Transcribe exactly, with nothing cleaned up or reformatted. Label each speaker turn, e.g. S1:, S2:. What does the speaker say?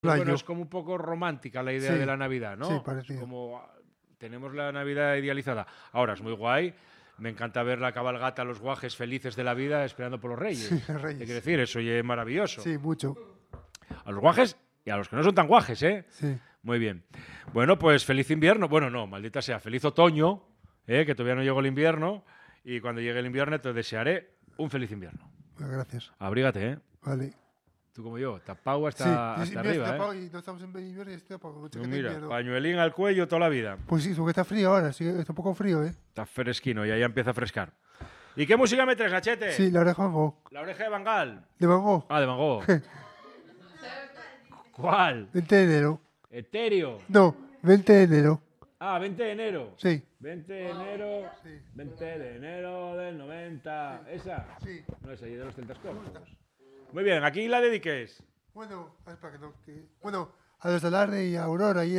S1: Bueno, es como un poco romántica la idea
S2: Sí,
S1: de la Navidad, ¿no?
S2: sí,
S1: Es
S2: parecido.
S1: como tenemos la Navidad idealizada. Ahora, es muy guay. Me encanta ver la cabalgata, los guajes felices de la vida esperando por los reyes.
S2: Sí, los
S1: ¿Qué
S2: Reyes.
S1: quiere decir? Eso ya es maravilloso.
S2: Sí, mucho.
S1: A los guajes y a los que no son tan guajes, ¿eh?
S2: Sí.
S1: Muy bien. Bueno, pues feliz invierno. Bueno, no, maldita sea, feliz otoño, ¿eh? Que todavía no llegó el invierno. Y cuando llegue el invierno te desearé un feliz invierno.
S2: Bueno, gracias.
S1: Abrígate, ¿eh?
S2: Vale.
S1: Tú como yo, tapado hasta,
S2: Sí,
S1: hasta
S2: sí, mira,
S1: arriba,
S2: estoy
S1: ¿eh?
S2: tapado y no estamos en invierno y estoy tapado con
S1: Pues
S2: chaqueta de
S1: mira,
S2: invierno.
S1: pañuelín al cuello toda la vida.
S2: Pues sí, porque está frío ahora, sí, está un poco frío, ¿eh?
S1: Está fresquino, ya, ya empieza a frescar. ¿Y qué música me traes, Nachete?
S2: Sí, la oreja Van Gogh.
S1: La oreja de Bangal.
S2: De Van Gogh.
S1: Ah, de Van Gogh. ¿Cuál?
S2: veinte de enero.
S1: Etéreo.
S2: No, veinte de enero.
S1: Ah, veinte de enero.
S2: Sí.
S1: veinte de enero.
S2: Sí.
S1: veinte de enero del noventa. ¿Esa?
S2: Sí.
S1: No, esa, y de los celtas cortos. Muy bien, aquí la dediques.
S2: Bueno, es para que no. Que... Bueno, a los de Alarde y a Aurora y